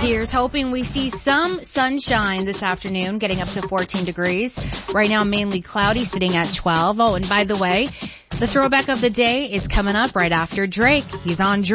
Here's hoping we see some sunshine this afternoon, getting up to 14 degrees. Right now, mainly cloudy, sitting at 12. Oh, and by the way, the throwback of the day is coming up right after Drake. He's on Drake.